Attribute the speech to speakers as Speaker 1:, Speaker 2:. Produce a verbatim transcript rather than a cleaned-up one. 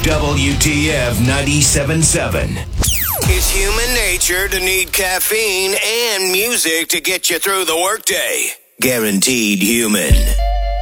Speaker 1: W T F ninety-seven point seven.
Speaker 2: It's human nature to need caffeine and music to get you through the workday. Guaranteed human.